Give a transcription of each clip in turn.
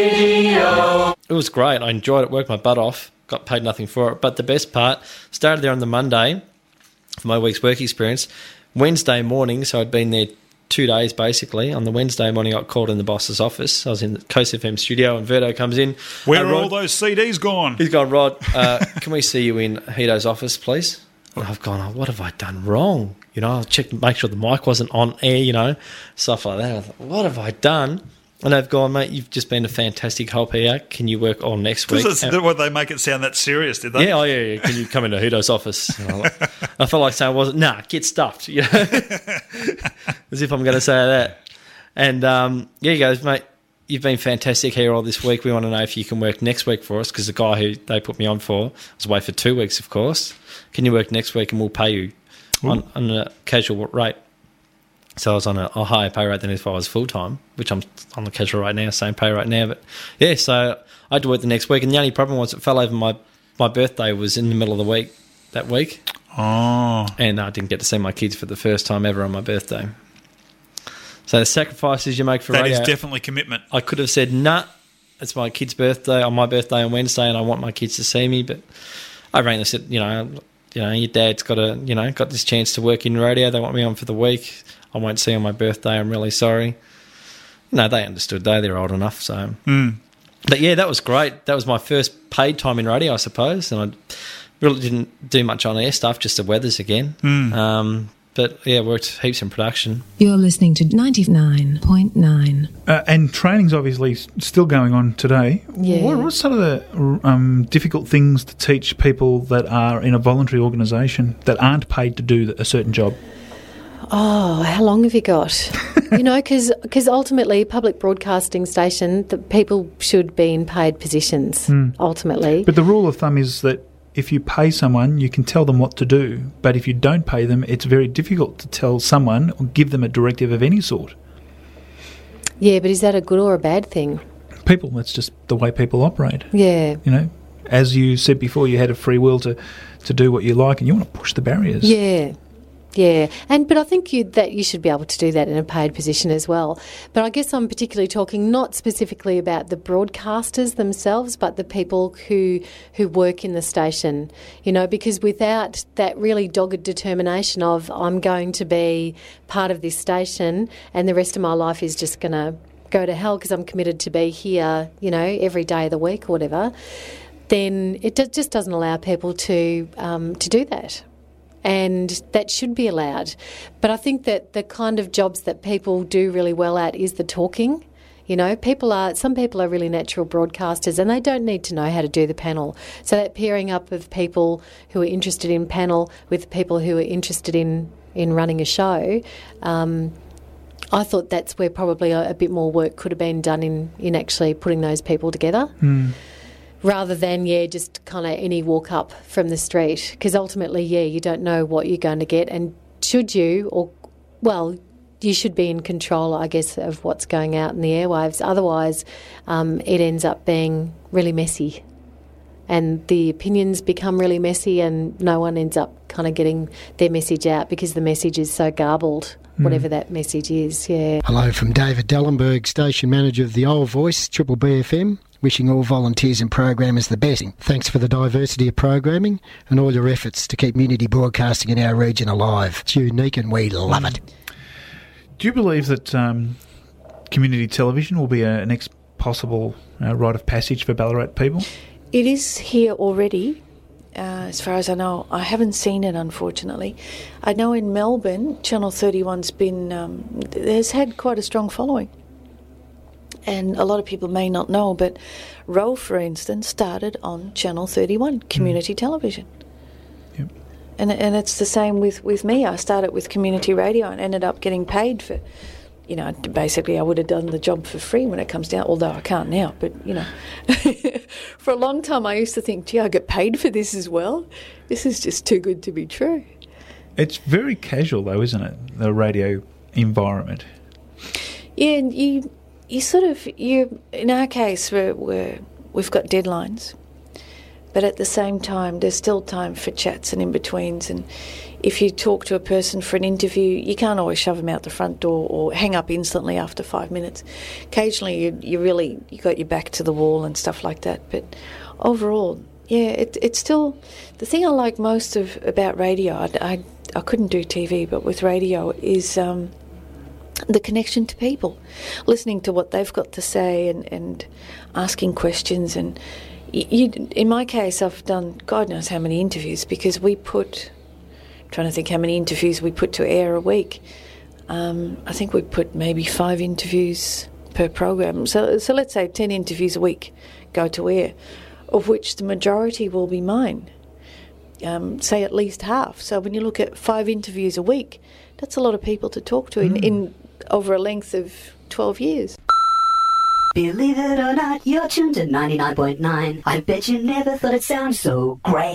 It was great. I enjoyed it, worked my butt off, got paid nothing for it. But the best part, started there on the Monday for my week's work experience. Wednesday morning, so I'd been there 2 days basically. On the Wednesday morning, I got called in the boss's office. I was in the Coast FM studio and Verdo comes in. Where are all those CDs gone? He's gone, Rod, can we see you in Hito's office, please? And I've gone, what have I done wrong? I'll check, make sure the mic wasn't on air, stuff like that. I thought, what have I done? And they've gone, mate, you've just been a fantastic help here. Can you work on next week? Because that's what they make it sound that serious, did they? Yeah, yeah. Can you come into Hito's office? I felt like saying, get stuffed, as if I'm going to say that. And he goes, mate, you've been fantastic here all this week. We want to know if you can work next week for us, because the guy who they put me on for was away for 2 weeks, of course. Can you work next week and we'll pay you on a casual rate? So I was on a higher pay rate than if I was full-time, which I'm on the casual rate now, same pay rate now. But, yeah, so I had to work the next week. And the only problem was it fell over my birthday was in the middle of the week that week. Oh. And I didn't get to see my kids for the first time ever on my birthday. So the sacrifices you make for radio. That is definitely commitment. I could have said, nah, it's my kid's birthday, on my birthday on Wednesday, and I want my kids to see me. But I rang and said, your dad's got this chance to work in radio. They want me on for the week. I won't see you on my birthday. I'm really sorry. No, they understood though. They're old enough. So, But yeah, that was great. That was my first paid time in radio, I suppose. And I really didn't do much on air stuff, just the weathers again. But yeah, worked heaps in production. You're listening to 99.9. And training's obviously still going on today. Yeah. What's some of the difficult things to teach people that are in a voluntary organisation that aren't paid to do a certain job? Oh, how long have you got? Because ultimately, public broadcasting station, the people should be in paid positions, ultimately. But the rule of thumb is that if you pay someone, you can tell them what to do. But if you don't pay them, it's very difficult to tell someone or give them a directive of any sort. Yeah, but is that a good or a bad thing? That's just the way people operate. Yeah. As you said before, you had a free will to do what you like and you want to push the barriers. Yeah. Yeah, but I think you should be able to do that in a paid position as well. But I guess I'm particularly talking not specifically about the broadcasters themselves, but the people who work in the station, because without that really dogged determination of I'm going to be part of this station and the rest of my life is just going to go to hell because I'm committed to be here, every day of the week or whatever, then it just doesn't allow people to do that. And that should be allowed. But I think that the kind of jobs that people do really well at is the talking. Some people are really natural broadcasters and they don't need to know how to do the panel. So that pairing up of people who are interested in panel with people who are interested in running a show, I thought that's where probably a bit more work could have been done in actually putting those people together. Rather than, just kind of any walk up from the street. Because ultimately, you don't know what you're going to get. And you should be in control, I guess, of what's going out in the airwaves. Otherwise, it ends up being really messy. And the opinions become really messy and no one ends up kind of getting their message out because the message is so garbled, whatever that message is, Hello from David Dellenberg, Station Manager of the Old Voice, Triple BFM. Wishing all volunteers and programmers the best. Thanks for the diversity of programming and all your efforts to keep community broadcasting in our region alive. It's unique and we love it. Do you believe that community television will be a next possible rite of passage for Ballarat people? It is here already, as far as I know. I haven't seen it, unfortunately. I know in Melbourne, Channel 31's been has had quite a strong following. And a lot of people may not know, but Roe, for instance, started on Channel 31, community television. Yep. And it's the same with me. I started with community radio and ended up getting paid for, basically I would have done the job for free when it comes down, although I can't now. But, for a long time I used to think, gee, I get paid for this as well. This is just too good to be true. It's very casual though, isn't it, the radio environment? Yeah, and you in our case, we've got deadlines. but at the same time, there's still time for chats and in-betweens. And if you talk to a person for an interview, you can't always shove them out the front door or hang up instantly after 5 minutes. Occasionally, you got your back to the wall and stuff like that. But overall, yeah, it's still the thing I like most about radio. I couldn't do TV, but with radio is the connection to people, listening to what they've got to say and asking questions. And in my case, I've done God knows how many interviews, because trying to think how many interviews we put to air a week. I think we put maybe 5 interviews per program. So let's say 10 interviews a week go to air, of which the majority will be mine. Say at least half. So when you look at 5 interviews a week, that's a lot of people to talk to in over a length of 12 years. Believe it or not, you're tuned to 99.9. I bet you never thought it sounded so great.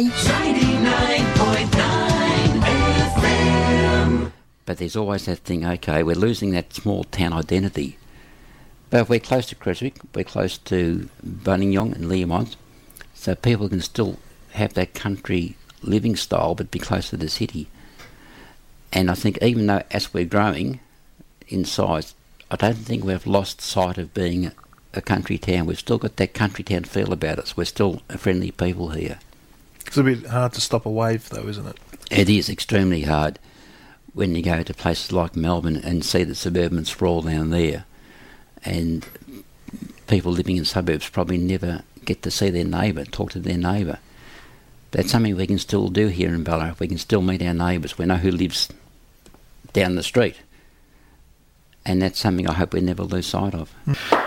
99.9 FM. But there's always that thing, okay, we're losing that small town identity. But if we're close to Creswick, we're close to Buninyong and Learmonth, so people can still have that country living style but be close to the city. And I think even though as we're growing in size, I don't think we've lost sight of being a country town. We've still got that country town feel about us. We're still friendly people here. It's a bit hard to stop a wave though, isn't it? It is extremely hard when you go to places like Melbourne and see the suburban sprawl down there. And people living in suburbs probably never get to see their neighbour, talk to their neighbour. That's something we can still do here in Ballarat. We can still meet our neighbours. We know who lives down the street. And that's something I hope we never lose sight of.